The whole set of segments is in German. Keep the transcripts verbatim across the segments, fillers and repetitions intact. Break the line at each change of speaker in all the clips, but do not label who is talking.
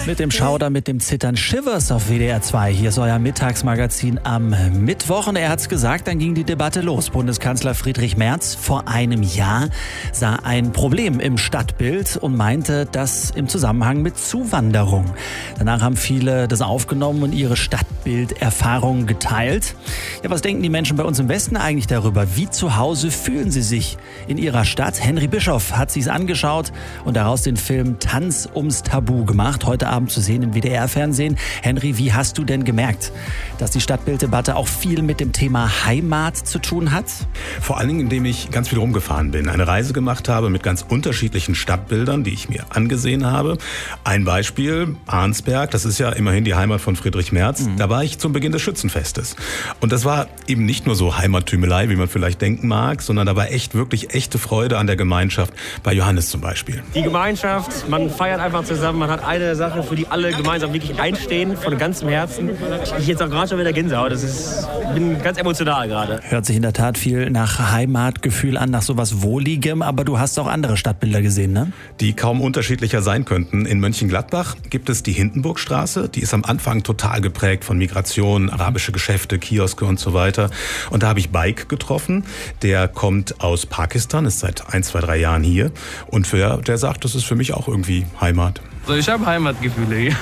Mit dem Schauder, mit dem Zittern Shivers auf W D R zwei. Hier ist euer Mittagsmagazin am Mittwoch. Und er hat's gesagt, dann ging die Debatte los. Bundeskanzler Friedrich Merz vor einem Jahr sah ein Problem im Stadtbild und meinte das im Zusammenhang mit Zuwanderung. Danach haben viele das aufgenommen und ihre Stadtbilderfahrungen geteilt. Ja, was denken die Menschen bei uns im Westen eigentlich darüber? Wie zu Hause fühlen sie sich in ihrer Stadt? Henry Bischoff hat sich's angeschaut und daraus den Film Tanz ums Tabu gemacht. Heute Abend zu sehen im W D R-Fernsehen. Henry, wie hast du denn gemerkt, dass die Stadtbilddebatte auch viel mit dem Thema Heimat zu tun hat?
Vor allen Dingen, indem ich ganz viel rumgefahren bin, eine Reise gemacht habe mit ganz unterschiedlichen Stadtbildern, die ich mir angesehen habe. Ein Beispiel, Arnsberg, das ist ja immerhin die Heimat von Friedrich Merz. Mhm. Da war ich zum Beginn des Schützenfestes. Und das war eben nicht nur so Heimattümelei, wie man vielleicht denken mag, sondern da war echt, wirklich echte Freude an der Gemeinschaft. Bei Johannes zum Beispiel.
Die Gemeinschaft, man feiert einfach zusammen, man hat eine Sache, für die alle gemeinsam wirklich einstehen, von ganzem Herzen. Ich jetzt auch gerade schon wieder Gänsehaut, das ist, bin ganz emotional gerade.
Hört sich in der Tat viel nach Heimatgefühl an, nach sowas Wohligem, aber du hast auch andere Stadtbilder gesehen, ne?
Die kaum unterschiedlicher sein könnten. In Mönchengladbach gibt es die Hindenburgstraße, die ist am Anfang total geprägt von Migration, arabische Geschäfte, Kioske und so weiter. Und da habe ich Bike getroffen, der kommt aus Pakistan, ist seit ein, zwei, drei Jahren hier und für, der sagt, das ist für mich auch irgendwie Heimat.
Also ich habe Heimatgefühle hier.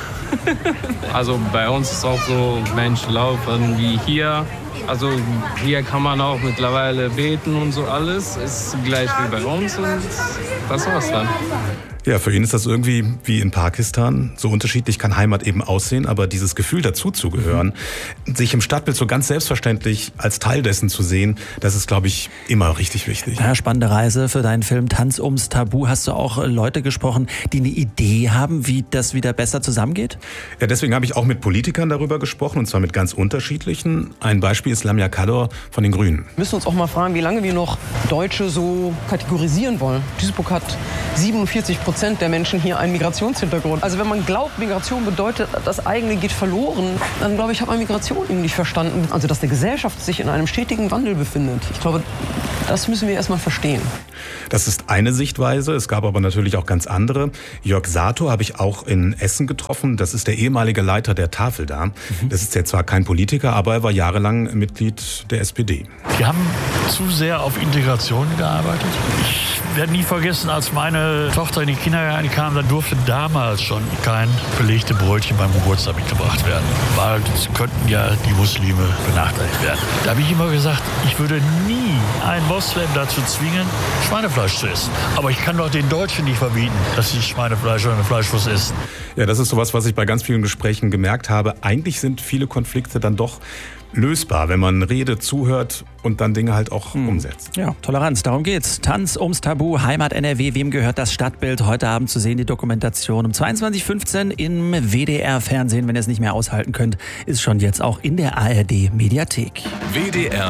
Also bei uns ist auch so, Menschen laufen wie hier. Also hier kann man auch mittlerweile beten und so alles. Ist gleich wie bei uns und das war's dann.
Ja, für ihn ist das irgendwie wie in Pakistan. So unterschiedlich kann Heimat eben aussehen, aber dieses Gefühl dazuzugehören, sich im Stadtbild so ganz selbstverständlich als Teil dessen zu sehen, das ist, glaube ich, immer richtig wichtig.
Ja, spannende Reise für deinen Film Tanz ums Tabu. Hast du auch Leute gesprochen, die eine Idee haben, wie das wieder besser zusammengeht?
Ja, deswegen habe ich auch mit Politikern darüber gesprochen, und zwar mit ganz unterschiedlichen. Ein Beispiel ist Lamia Kador von den Grünen.
Wir müssen uns auch mal fragen, wie lange wir noch Deutsche so kategorisieren wollen. Duisburg hat siebenundvierzig Prozent der Menschen hier einen Migrationshintergrund. Also wenn man glaubt, Migration bedeutet, das eigene geht verloren, dann glaube ich, hat man Migration eben nicht verstanden. Also dass eine Gesellschaft sich in einem stetigen Wandel befindet. Ich glaube, das müssen wir erstmal verstehen.
Das ist eine Sichtweise. Es gab aber natürlich auch ganz andere. Jörg Sato habe ich auch in Essen getroffen. Das ist der ehemalige Leiter der Tafel da. Mhm. Das ist ja zwar kein Politiker, aber er war jahrelang Mitglied der S P D.
Wir haben zu sehr auf Integration gearbeitet. Ich werde nie vergessen, als meine Tochter in die Kindergarten kam, dann durfte damals schon kein belegte Brötchen beim Geburtstag mitgebracht werden, weil es könnten ja die Muslime benachteiligt werden. Da habe ich immer gesagt, ich würde nie einen Moslem dazu zwingen, Schweinefleisch zu essen. Aber ich kann doch den Deutschen nicht verbieten, dass sie Schweinefleisch oder eine Fleischwurst essen.
Ja, das ist sowas, was ich bei ganz vielen Gesprächen gemerkt habe. Eigentlich sind viele Konflikte dann doch lösbar, wenn man redet, zuhört und dann Dinge halt auch hm. umsetzt.
Ja, Toleranz, darum geht's. Tanz ums Tabu, Heimat N R W, wem gehört das Stadtbild? Heute Abend zu sehen, die Dokumentation um zweiundzwanzig Uhr fünfzehn im W D R-Fernsehen. Wenn ihr es nicht mehr aushalten könnt, ist schon jetzt auch in der A R D-Mediathek.
W D R